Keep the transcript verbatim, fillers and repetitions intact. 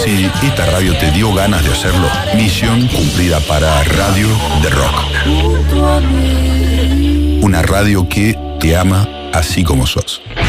Si esta radio te dio ganas de hacerlo, misión cumplida para Radio de Rock. Una radio que te ama así como sos.